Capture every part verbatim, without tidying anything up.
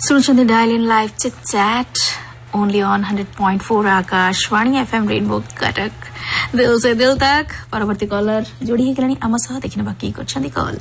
सुनते dial in live chit chat only on hundred point four Akashvani FM rainbow Cuttack दिल से दिल तक परवर्ती कॉलर जोड़ी गलानी आम सह देखने बाकी करछंदी कॉल।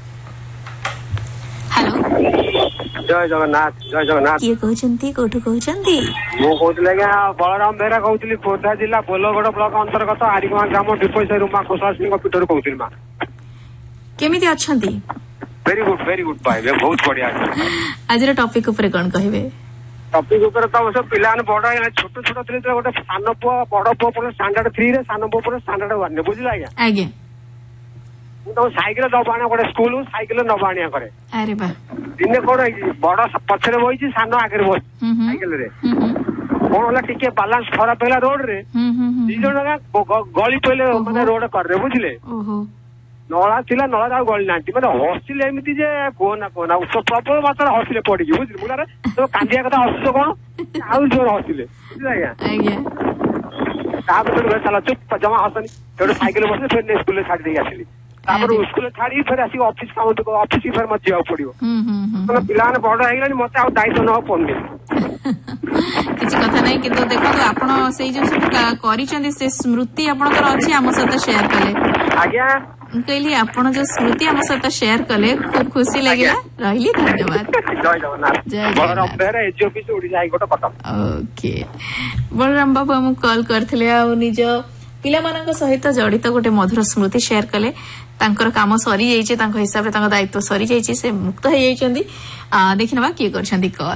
हेलो जय जगन्नाथ जय जगन्नाथ किए कहचंती कोठु कहचंती मु कहतले के बलराम बेरा कहतली खोर्धा जिला बोलगड़ ब्लॉक अंतर्गत आरिकमा ग्राम डिपोई रूमा कुशल सिंह पीठर कहतली मा केमिति अछंती वेरी गुड वेरी गुड भाई बहुत बढ़िया आज टॉपिक ऊपर कौन कहबे टॉपिक ऊपर तो सब पिलान बड़ छोट छोट थी गोटे सान पुआ बड़ पुआ पड़े स्टैंडर्ड थ्री रे सान पुआ पड़े स्टैंडर्ड वन रे बुझिला आज्ञा आज्ञा तो साइकिल दबाणिया गोटे स्कूल साइकिल नबाणिया करे अरे बा दिने कोन बड़ पछरे बइछि सान आगे बस साइकिल रे कोन होला टिके बैलेंस खराब होला रोड रे दी जण गली पहिले माने रोड कर रे बुझिले ओहो नला थिला नला गली नांटी माने हॉस्टल एमिति जे कोना कोना प्रबल मात्रा हॉस्टल पड़ी बुझिले मुलारे तो कांदिया कथा हॉस्टल कोन आउ जोर हॉस्टल बुझिला आज्ञा आज्ञा तापर चला चुप जमा हसनी थोड़े साइकिल बसले फिर स्कूल में छाड़ी दे आसली तापर स्कूल छाड़ी फिर आसी ऑफिस काम तो ऑफिस फिर मत जाओ पड़ियो तो पिलाने बड़ हेगलानी मते आ दायित्व न पड़ने किछि कथा नै किंतु देखो आपण सेई जो सब करिसेंदी से स्मृति आपनकर अछि हम सहित शेयर कले आज्ञा कहली आपण जो स्मृति हम सहित शेयर कले खूब खुशी लागिला रहिली धन्यवाद जय जगन्नाथ जय बलराम बेरा एजोपी से उड़ी जाई गोटा पटक ओके बलराम बाबू हम कॉल करथिले आ निज पिला मानक सहित जड़ित गोटे मधुर स्मृति शेयर कले तांकर काम सरी जाइछे तांको हिसाब रे तांको दायित्व सरी जाइछे से मुक्त हो जाइछंदी आ देखिनबा की करछंदी कॉल।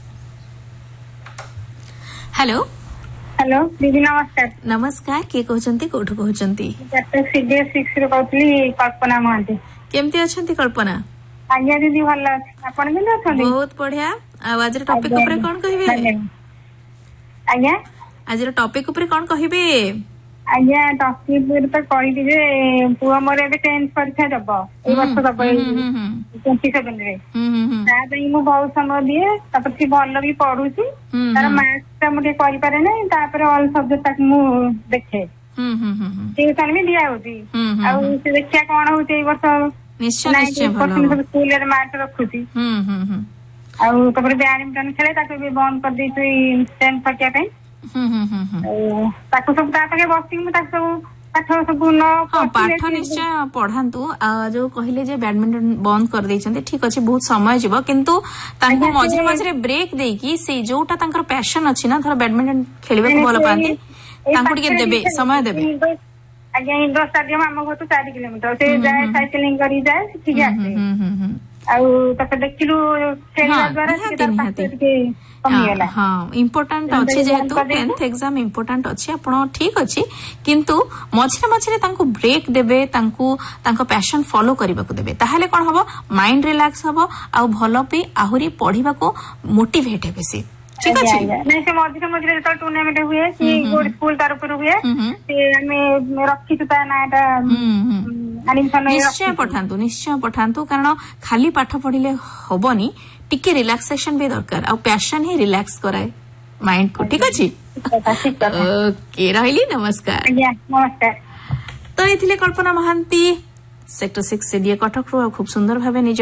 हेलो हेलो दीदी नमस्कार नमस्कार किए कहचंती कोठु कहचंती सीडीएस सिक्स रे कहतली कल्पना महांती केमती अछंती कल्पना आज्ञा दीदी भल अछि आपण केमती अछंती बहुत बढ़िया आज टॉपिक ऊपर कोन कहिबे आज्ञा आज टॉपिक ऊपर कोन कहिबे आज्ञा टॉपिक ऊपर तो कहि जे पुआ मोर एबे टेंथ परीक्षा दब ए वर्ष दब ट्वेंटी सेवन रे ता दई मु बहुत समय दिए तापर से भल भी पढुची तार मैथ्स ता मुझे करि पारे नै तापर ऑल सब्जेक्ट तक मु देखे हम्म हम्म हम्म ट्यूशन भी दिया होती आ से देखिया कोन होते ए वर्ष निश्चय निश्चय भलो स्कूल रे मार्क रखुची हम्म हम्म हम्म आ तापर बैडमिंटन खेले ताके भी बंद कर देई टेंथ परीक्षा पे हम्म हम्म हम्म ताको सब ताके बसिंग में ताको पाठ सब न पाठ निश्चय पढ़ांतु जो कहले जे बैडमिंटन बंद कर देइछन्ते ठीक अछि बहुत समय जीव किंतु ताको मझे मझे ब्रेक देकी से जोटा तांकर पैशन अछि ना धर बैडमिंटन खेलिबे को भलो पांती तांको के देबे समय देबे आज्ञा इंडोर स्टेडियम हम घर तो चार किलोमीटर से जाए साइकिलिंग करी जाए ठीक है आउ तक देखिलु खेलना द्वारा के हाँ इम्पोर्टाट अच्छे जेहेतु टेंथ एग्जाम इम्पोर्टाट अच्छे आपण ठीक अच्छे किंतु मझे मझे तांको ब्रेक देबे तांको तांको पैशन फॉलो करबा को देबे ताहाले कोन हबो माइंड रिलैक्स हबो आ भलो पे आहुरी पढिबा को मोटिवेट हेबे से ठीक अछि नै से मझे मझे तो टूर्नामेंट हुए कि गोड स्कूल तरफ हुए से हमें रखी ता नाटा निश्चय पठांतु निश्चय पठांतु कारण खाली पाठ पढ़िले हबनी टिके रिलैक्सेशन भी दरकार आ पैशन ही रिलैक्स कराए माइंड को ठीक अछि ओके रहली नमस्कार नमस्कार तो एथिले कल्पना महांती सेक्टर सिक्स से दिए कटक रो खूब सुंदर भाबे निज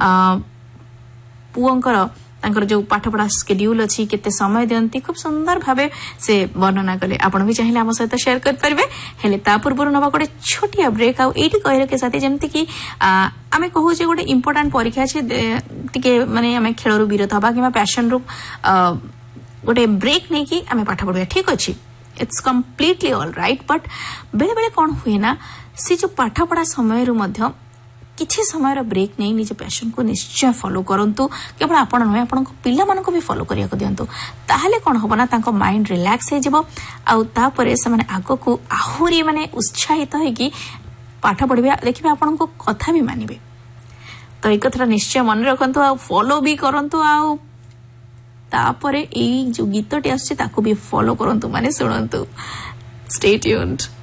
पुओंकर तांकर जो पाठ पढ़ा शेड्यूल अछि केते समय देंती खूब सुंदर भाबे से वर्णना कले आपण भी चाहिले हम सहित शेयर कर परबे हेले ता पूर्व नबा कोटे छोटिया ब्रेक आ एटी कहरे के साथे जेमति कि आमे कहू जे गोटे इंपोर्टेंट परीक्षा छै टिके माने आमे खेलरु विरत हबा किबा पैशन रु गोटे ब्रेक नै कि आमे पाठ पढ़बे ठीक अछि it's completely all right but बेले बेले कोन हुए ना से जो पाठ पढ़ा समय रु मध्य किछि समय ब्रेक नहीं निज पैशन को निश्चय फॉलो करंतु केवल आपण नय आपण पिला मान को भी फॉलो करिया को दियंतु ताहाले कोन होबना तांको माइंड रिलैक्स हे जबो आ ता परे से माने आगो को आहुरी माने उत्साहित है कि पाठ पढ़िबे देखिबे आपण को कथा भी मानिबे तो एक कथा निश्चय मन रखंतु आ फॉलो भी करंतु आ ता परे ए जो गीतटी आछे ताको भी फॉलो करंतु माने सुनंतु स्टे ट्यून्ड।